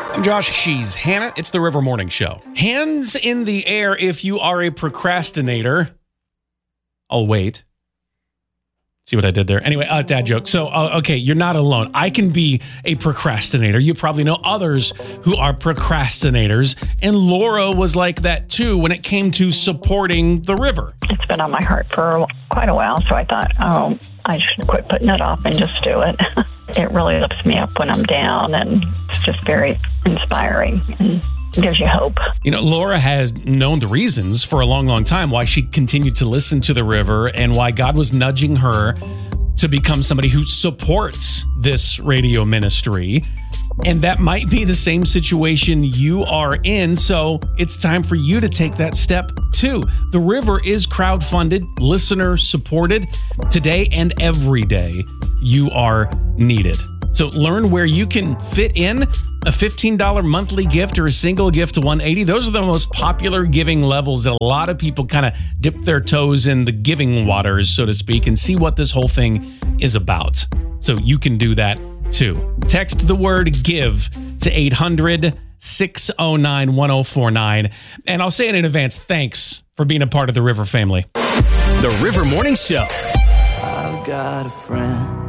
I'm Josh. She's Hannah. It's the River Morning Show. Hands in the air if you are a procrastinator. I'll wait. See what I did there? Anyway, dad joke. So, okay, you're not alone. I can be a procrastinator. You probably know others who are procrastinators. And Laura was like that too when it came to supporting the river. It's been on my heart for quite a while, so I thought, I should quit putting it off and just do it. It really lifts me up when I'm down, and it's just very inspiring and gives you hope. You know, Laura has known the reasons for a long, long time why she continued to listen to the river and why God was nudging her to become somebody who supports this radio ministry. And that might be the same situation you are in. So it's time for you to take that step too. The river is crowdfunded, listener supported. Today and every day, you are needed. So learn where you can fit in a $15 monthly gift or a single gift to $180. Those are the most popular giving levels that a lot of people kind of dip their toes in the giving waters, so to speak, and see what this whole thing is about. So you can do that too. Text the word GIVE to 800-609-1049. And I'll say it in advance, thanks for being a part of the River family. The River Morning Show. I've got a friend.